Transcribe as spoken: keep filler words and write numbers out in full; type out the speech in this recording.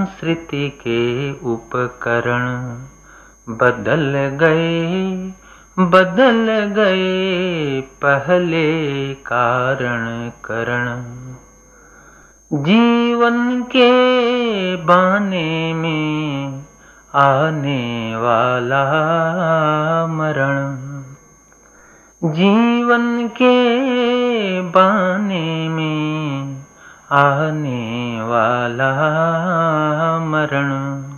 संस्कृति के उपकरण बदल गए बदल गए पहले कारण करण। जीवन के बाने में आने वाला मरण, जीवन के बाने में आने वाला मरण।